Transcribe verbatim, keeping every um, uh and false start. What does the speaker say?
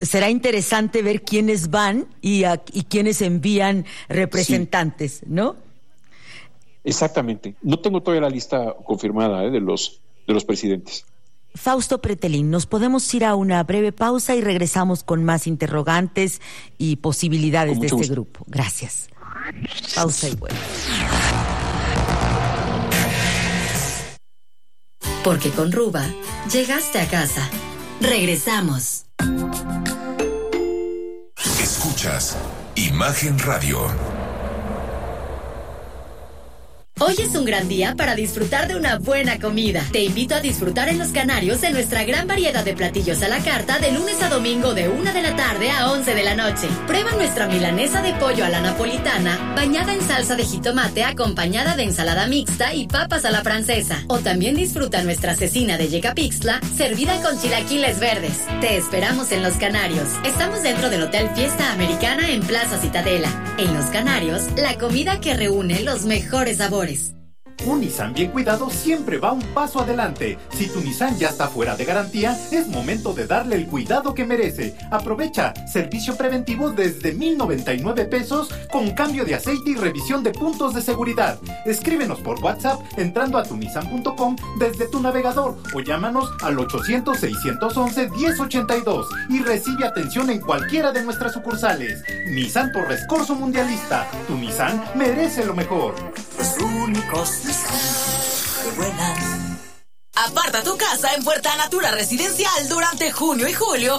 será interesante ver quiénes van y, a, y quiénes envían representantes, sí. ¿no? Exactamente. No tengo todavía la lista confirmada ¿eh? de los de los presidentes. Fausto Pretelín, nos podemos ir a una breve pausa y regresamos con más interrogantes y posibilidades de este gusto. Grupo. Gracias. Pausa y vuelta. Porque con Ruba llegaste a casa. Regresamos. Escuchas Imagen Radio. Hoy es un gran día para disfrutar de una buena comida. Te invito a disfrutar en Los Canarios en nuestra gran variedad de platillos a la carta de lunes a domingo de una de la tarde a once de la noche. Prueba nuestra milanesa de pollo a la napolitana, bañada en salsa de jitomate acompañada de ensalada mixta y papas a la francesa. O también disfruta nuestra cecina de yecapixtla, servida con chilaquiles verdes. Te esperamos en Los Canarios. Estamos dentro del Hotel Fiesta Americana en Plaza Citadela. En Los Canarios, la comida que reúne los mejores sabores. Un Nissan bien cuidado siempre va un paso adelante. Si tu Nissan ya está fuera de garantía, es momento de darle el cuidado que merece. Aprovecha servicio preventivo desde mil noventa y nueve pesos con cambio de aceite y revisión de puntos de seguridad. Escríbenos por WhatsApp entrando a tunisan punto com desde tu navegador o llámanos al ochocientos, seiscientos once, diez ochenta y dos y recibe atención en cualquiera de nuestras sucursales. Nissan Torres Corso Mundialista. Tu Nissan merece lo mejor. Los únicos que vuelan. Aparta tu casa en Puerta Natura Residencial durante junio y julio